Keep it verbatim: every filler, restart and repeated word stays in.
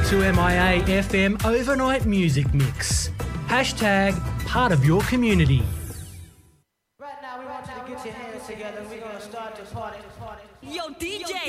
to M I A F M Overnight Music Mix. Hashtag part of your community. Right now we want you to get your hands together and we're going to start to party. Yo, D J!